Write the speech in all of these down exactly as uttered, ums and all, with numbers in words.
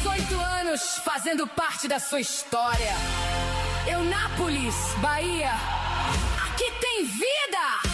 dezoito anos fazendo parte da sua história. Eunápolis, Bahia. Aqui tem vida!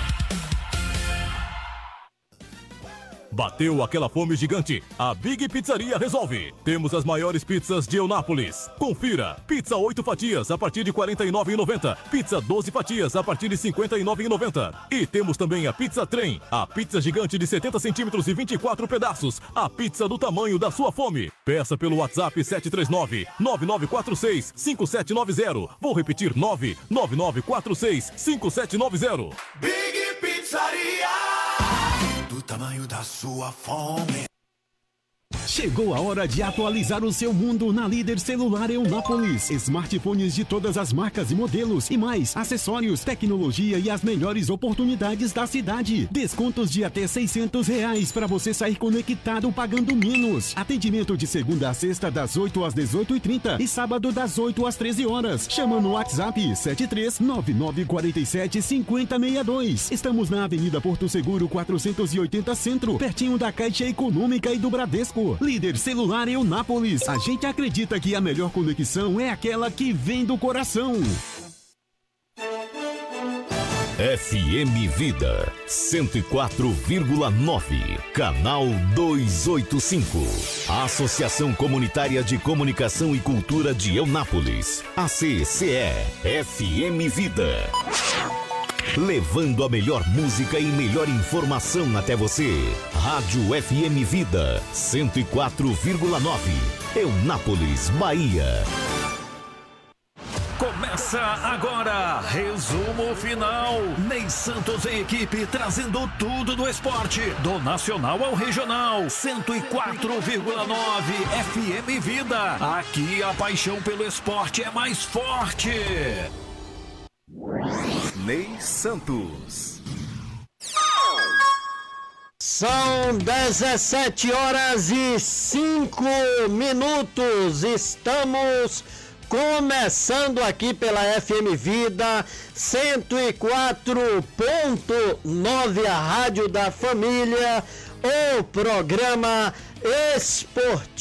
Bateu aquela fome gigante? A Big Pizzaria resolve. Temos as maiores pizzas de Eunápolis. Confira. Pizza oito fatias a partir de quarenta e nove reais e noventa centavos. Pizza doze fatias a partir de cinquenta e nove reais e noventa centavos. E temos também a Pizza Trem. A pizza gigante de setenta centímetros e vinte e quatro pedaços. A pizza do tamanho da sua fome. Peça pelo WhatsApp sete três nove, nove nove quatro seis, cinco sete nove zero. Vou repetir, nove nove nove quatro seis, cinco sete nove zero. Big Pizzaria, do tamanho da sua fome. Chegou a hora de atualizar o seu mundo na Líder Celular Eunápolis. Smartphones de todas as marcas e modelos e mais acessórios, tecnologia e as melhores oportunidades da cidade. Descontos de até seiscentos reais para você sair conectado pagando menos. Atendimento de segunda a sexta das oito às dezoito e trinta e sábado das oito às treze horas. Chama no WhatsApp sete três nove nove quatro sete cinco zero seis dois. Estamos na Avenida Porto Seguro quatrocentos e oitenta Centro, pertinho da Caixa Econômica e do Bradesco. Líder Celular Eunápolis. A gente acredita que a melhor conexão é aquela que vem do coração. F M Vida cento e quatro vírgula nove, canal duzentos e oitenta e cinco. A Associação Comunitária de Comunicação e Cultura de Eunápolis, A C C E, F M Vida. Levando a melhor música e melhor informação até você. Rádio F M Vida cento e quatro vírgula nove, Eunápolis, Bahia. Começa agora, resumo final. Ney Santos e equipe trazendo tudo do esporte, do nacional ao regional. cento e quatro vírgula nove F M Vida. Aqui a paixão pelo esporte é mais forte. Ney Santos. São dezessete horas e cinco minutos. Estamos começando aqui pela F M Vida cento e quatro ponto nove, a rádio da família, o programa esportivo.